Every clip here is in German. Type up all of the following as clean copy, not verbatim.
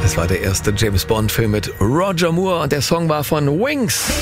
Es war der erste James-Bond-Film mit Roger Moore und der Song war von Wings.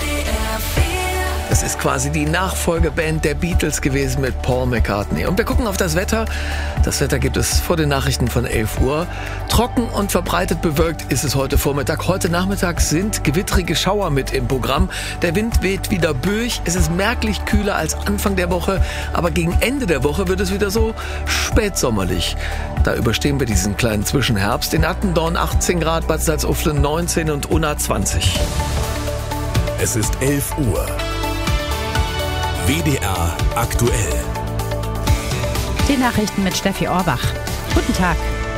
Es ist quasi die Nachfolgeband der Beatles gewesen mit Paul McCartney. Und wir gucken auf das Wetter. Das Wetter gibt es vor den Nachrichten von 11 Uhr. Trocken und verbreitet bewölkt ist es heute Vormittag. Heute Nachmittag sind gewittrige Schauer mit im Programm. Der Wind weht wieder böig. Es ist merklich kühler als Anfang der Woche. Aber gegen Ende der Woche wird es wieder so spätsommerlich. Da überstehen wir diesen kleinen Zwischenherbst. In Attendorn 18 Grad, Bad Salzuflen 19 und Unna 20. Es ist 11 Uhr. WDR aktuell. Die Nachrichten mit Steffi Orbach. Guten Tag.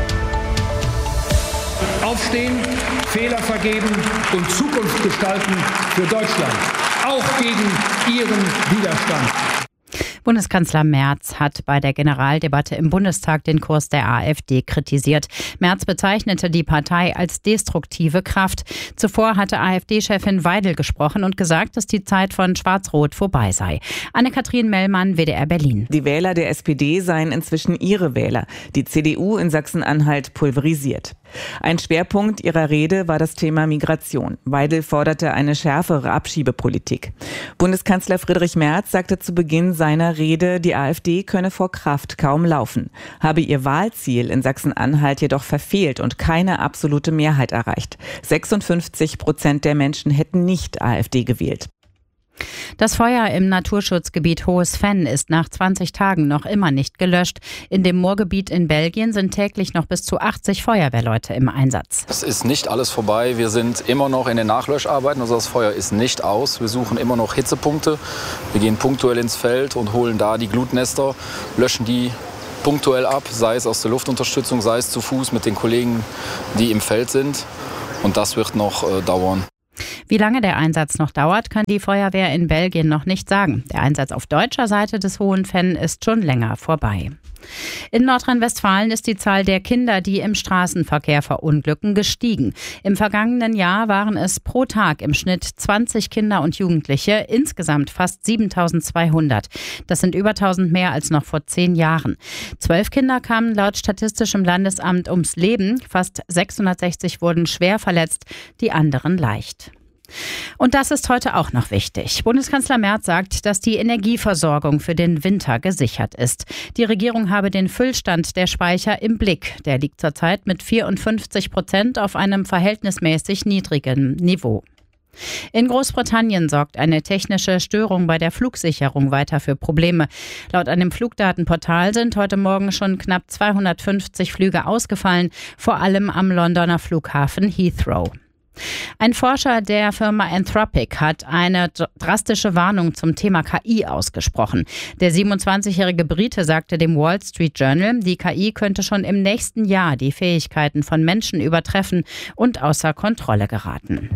Aufstehen, Fehler vergeben und Zukunft gestalten für Deutschland. Auch gegen Ihren Widerstand. Bundeskanzler Merz hat bei der Generaldebatte im Bundestag den Kurs der AfD kritisiert. Merz bezeichnete die Partei als destruktive Kraft. Zuvor hatte AfD-Chefin Weidel gesprochen und gesagt, dass die Zeit von Schwarz-Rot vorbei sei. Anne-Kathrin Mellmann, WDR Berlin. Die Wähler der SPD seien inzwischen ihre Wähler. Die CDU in Sachsen-Anhalt pulverisiert. Ein Schwerpunkt ihrer Rede war das Thema Migration. Weidel forderte eine schärfere Abschiebepolitik. Bundeskanzler Friedrich Merz sagte zu Beginn seiner Rede, die AfD könne vor Kraft kaum laufen, habe ihr Wahlziel in Sachsen-Anhalt jedoch verfehlt und keine absolute Mehrheit erreicht. 56% der Menschen hätten nicht AfD gewählt. Das Feuer im Naturschutzgebiet Hohes Venn ist nach 20 Tagen noch immer nicht gelöscht. In dem Moorgebiet in Belgien sind täglich noch bis zu 80 Feuerwehrleute im Einsatz. Es ist nicht alles vorbei. Wir sind immer noch in den Nachlöscharbeiten. Also das Feuer ist nicht aus. Wir suchen immer noch Hitzepunkte. Wir gehen punktuell ins Feld und holen da die Glutnester, löschen die punktuell ab, sei es aus der Luftunterstützung, sei es zu Fuß mit den Kollegen, die im Feld sind. Und das wird noch dauern. Wie lange der Einsatz noch dauert, kann die Feuerwehr in Belgien noch nicht sagen. Der Einsatz auf deutscher Seite des Hohen Venn ist schon länger vorbei. In Nordrhein-Westfalen ist die Zahl der Kinder, die im Straßenverkehr verunglücken, gestiegen. Im vergangenen Jahr waren es pro Tag im Schnitt 20 Kinder und Jugendliche, insgesamt fast 7.200. Das sind über 1.000 mehr als noch vor 10 Jahren. 12 Kinder kamen laut Statistischem Landesamt ums Leben, fast 660 wurden schwer verletzt, die anderen leicht. Und das ist heute auch noch wichtig. Bundeskanzler Merz sagt, dass die Energieversorgung für den Winter gesichert ist. Die Regierung habe den Füllstand der Speicher im Blick. Der liegt zurzeit mit 54% auf einem verhältnismäßig niedrigen Niveau. In Großbritannien sorgt eine technische Störung bei der Flugsicherung weiter für Probleme. Laut einem Flugdatenportal sind heute Morgen schon knapp 250 Flüge ausgefallen, vor allem am Londoner Flughafen Heathrow. Ein Forscher der Firma Anthropic hat eine drastische Warnung zum Thema KI ausgesprochen. Der 27-jährige Brite sagte dem Wall Street Journal, die KI könnte schon im nächsten Jahr die Fähigkeiten von Menschen übertreffen und außer Kontrolle geraten.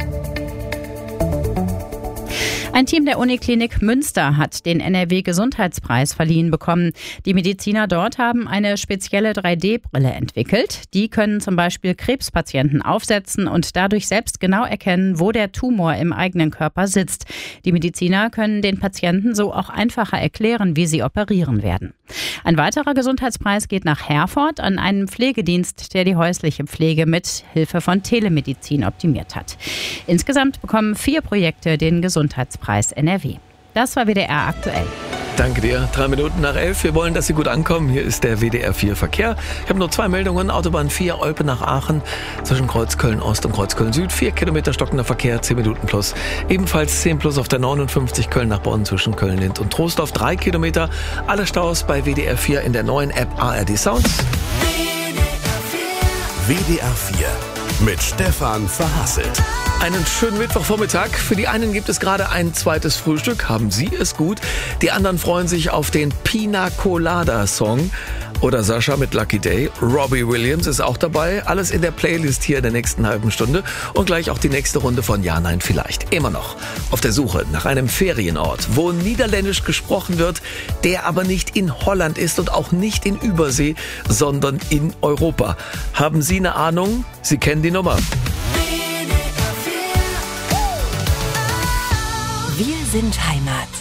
Ein Team der Uniklinik Münster hat den NRW-Gesundheitspreis verliehen bekommen. Die Mediziner dort haben eine spezielle 3D-Brille entwickelt. Die können zum Beispiel Krebspatienten aufsetzen und dadurch selbst genau erkennen, wo der Tumor im eigenen Körper sitzt. Die Mediziner können den Patienten so auch einfacher erklären, wie sie operieren werden. Ein weiterer Gesundheitspreis geht nach Herford an einen Pflegedienst, der die häusliche Pflege mit Hilfe von Telemedizin optimiert hat. Insgesamt bekommen 4 Projekte den Gesundheitspreis NRW. Das war WDR aktuell. Danke dir. 3 Minuten nach 11. Wir wollen, dass Sie gut ankommen. Hier ist der WDR 4 Verkehr. Ich habe nur 2 Meldungen. Autobahn 4, Olpe nach Aachen, zwischen Kreuz Köln-Ost und Kreuz Köln-Süd. 4 Kilometer stockender Verkehr, 10 Minuten plus. Ebenfalls 10 plus auf der 59 Köln nach Bonn zwischen Köln-Lind und Trostorf. 3 Kilometer. Alle Staus bei WDR 4 in der neuen App ARD Sounds. WDR 4 mit Stefan Verhasselt. Einen schönen Mittwochvormittag. Für die einen gibt es gerade ein zweites Frühstück. Haben Sie es gut? Die anderen freuen sich auf den Pina Colada Song. Oder Sascha mit Lucky Day. Robbie Williams ist auch dabei. Alles in der Playlist hier in der nächsten halben Stunde. Und gleich auch die nächste Runde von Ja, Nein, Vielleicht. Immer noch auf der Suche nach einem Ferienort, wo Niederländisch gesprochen wird, der aber nicht in Holland ist und auch nicht in Übersee, sondern in Europa. Haben Sie eine Ahnung? Sie kennen die Nummer. Wir sind Heimat.